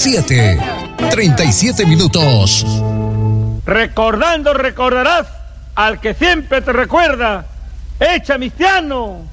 7, 37 minutos. Recordando recordarás al que siempre te recuerda. ¡Echa, Mistiano!